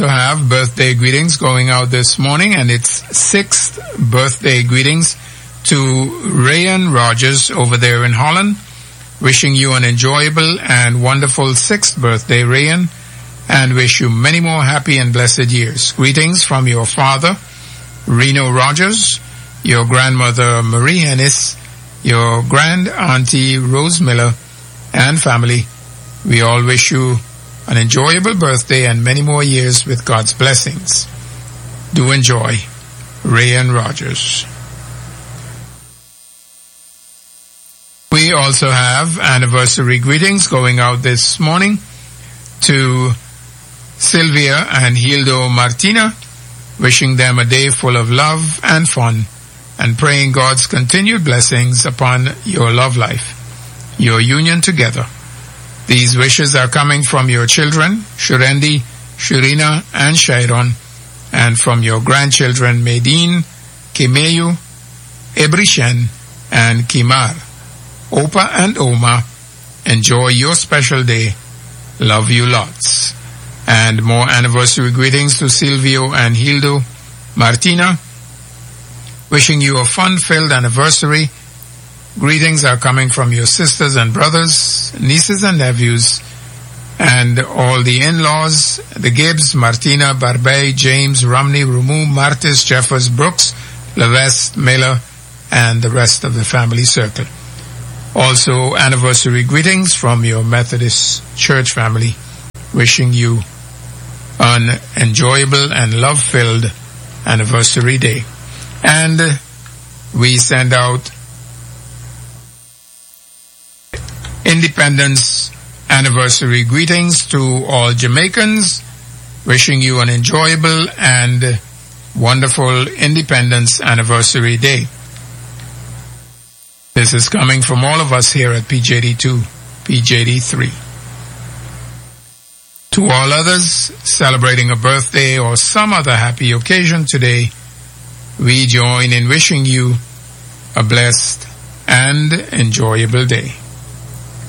To have birthday greetings going out this morning, and it's 6th birthday greetings to Rayan Rogers over there in Holland. Wishing you an enjoyable and wonderful 6th birthday, Rayan, and wish you many more happy and blessed years. Greetings from your father, Reno Rogers, your grandmother, Marie Ennis, your grand auntie, Rose Miller, and family. We all wish you an enjoyable birthday and many more years with God's blessings. Do enjoy. Rayan Rogers. We also have anniversary greetings going out this morning to Sylvia and Hildo Martina, wishing them a day full of love and fun, and praying God's continued blessings upon your love life, your union together. These wishes are coming from your children, Shurendi, Shurina, and Shairon, and from your grandchildren, Medine, Kimeyu, Ebrishen, and Kimar. Opa and Oma, enjoy your special day. Love you lots. And more anniversary greetings to Silvio and Hildo Martina, wishing you a fun-filled anniversary. Greetings are coming from your sisters and brothers, nieces and nephews, and all the in-laws, the Gibbs, Martina, Barbey, James, Romney, Rumu, Martis, Jeffers, Brooks, Levesque, Miller, and the rest of the family circle. Also, anniversary greetings from your Methodist Church family, wishing you an enjoyable and love-filled anniversary day. And we send out Independence anniversary greetings to all Jamaicans, wishing you an enjoyable and wonderful Independence anniversary day. This is coming from all of us here at PJD2, PJD3. To all others celebrating a birthday or some other happy occasion today, we join in wishing you a blessed and enjoyable day.